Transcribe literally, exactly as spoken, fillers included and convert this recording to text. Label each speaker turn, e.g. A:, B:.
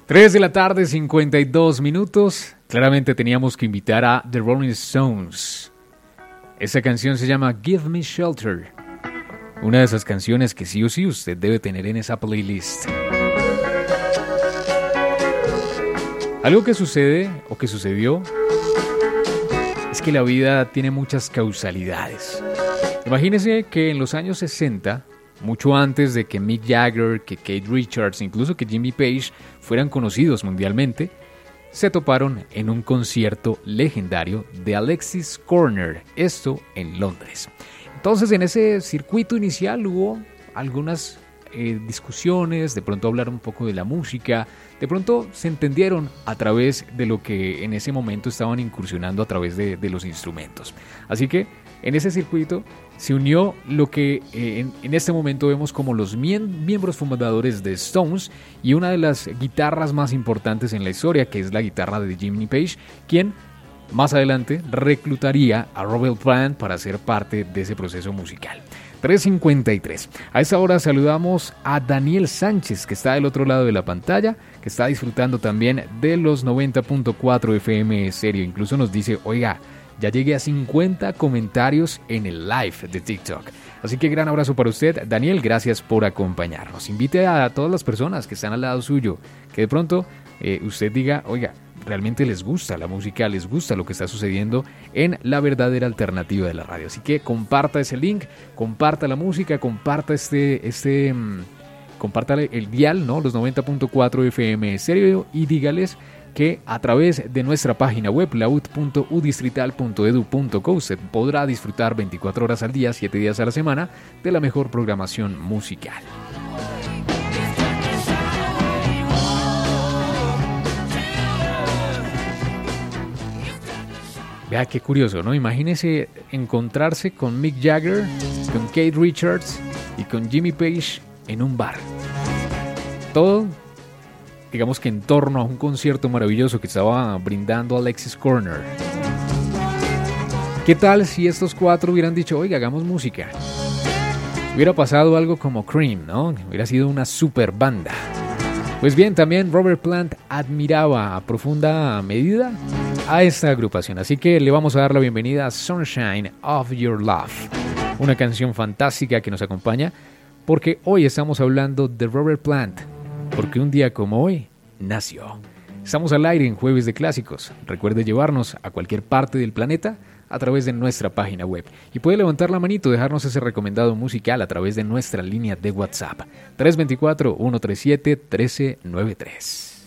A: tres de la tarde, cincuenta y dos minutos. Claramente teníamos que invitar a The Rolling Stones. Esta canción se llama Give Me Shelter. Una de esas canciones que sí o sí usted debe tener en esa playlist. Algo que sucede o que sucedió es que la vida tiene muchas causalidades. Imagínese que en los años sesenta, mucho antes de que Mick Jagger, que Keith Richards, incluso que Jimmy Page fueran conocidos mundialmente, se toparon en un concierto legendario de Alexis Corner, esto en Londres. Entonces en ese circuito inicial hubo algunas eh, discusiones, de pronto hablaron un poco de la música, de pronto se entendieron a través de lo que en ese momento estaban incursionando a través de, de los instrumentos. Así que en ese circuito se unió lo que eh, en, en este momento vemos como los mien- miembros fundadores de Stones y una de las guitarras más importantes en la historia, que es la guitarra de Jimmy Page, quien más adelante reclutaría a Robert Plant para ser parte de ese proceso musical. tres cincuenta y tres. A esta hora saludamos a Daniel Sánchez, que está del otro lado de la pantalla, que está disfrutando también de los noventa punto cuatro F M Stereo. Incluso nos dice, oiga, ya llegué a cincuenta comentarios en el live de TikTok. Así que gran abrazo para usted, Daniel, gracias por acompañarnos. Invite a todas las personas que están al lado suyo, que de pronto eh, usted diga, oiga, realmente les gusta la música, les gusta lo que está sucediendo en la verdadera alternativa de la radio. Así que comparta ese link, comparta la música, comparta este, este, mmm, comparta el dial, ¿no? Los noventa punto cuatro F M Stereo y dígales que a través de nuestra página web, laud punto u distrital punto edu punto co, usted podrá disfrutar veinticuatro horas al día, siete días a la semana, de la mejor programación musical. Vea qué curioso, ¿no? Imagínese encontrarse con Mick Jagger, con Keith Richards y con Jimmy Page en un bar. Todo, digamos que en torno a un concierto maravilloso que estaba brindando Alexis Corner. ¿Qué tal si estos cuatro hubieran dicho, oiga, hagamos música? Hubiera pasado algo como Cream, ¿no? Hubiera sido una super banda. Pues bien, también Robert Plant admiraba a profunda medida a esta agrupación, así que le vamos a dar la bienvenida a Sunshine of Your Love, una canción fantástica que nos acompaña porque hoy estamos hablando de Robert Plant, porque un día como hoy nació. Estamos al aire en Jueves de Clásicos. Recuerde llevarnos a cualquier parte del planeta a través de nuestra página web. Y puede levantar la manito, dejarnos ese recomendado musical a través de nuestra línea de WhatsApp. tres dos cuatro, uno tres siete, uno tres nueve tres.